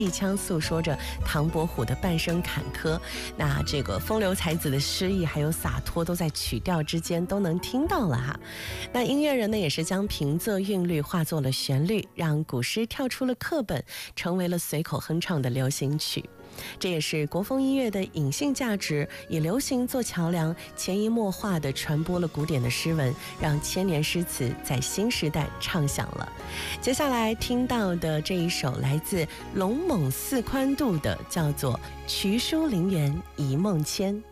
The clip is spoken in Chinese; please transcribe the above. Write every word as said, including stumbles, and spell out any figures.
一腔诉说着唐伯虎的半生坎坷，那这个风流才子的诗意还有洒脱都在曲调之间都能听到了哈。那音乐人呢也是将平仄韵律化作了旋律，让古诗跳出了课本，成为了随口哼唱的流行曲。这也是国风音乐的隐性价值，以流行做桥梁，潜移默化地传播了古典的诗文，让千年诗词在新时代唱响了。接下来听到的这一首来自龙猛寺宽度的，叫做《渠书陵园一梦牵》。